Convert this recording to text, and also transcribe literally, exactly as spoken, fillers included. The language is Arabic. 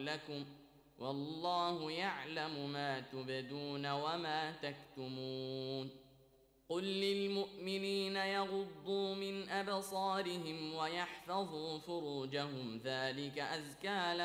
لكم والله يعلم ما تبدون وما تكتمون. قل للمؤمنين يغضوا من أبصارهم ويحفظوا فروجهم ذلك أزكى لهم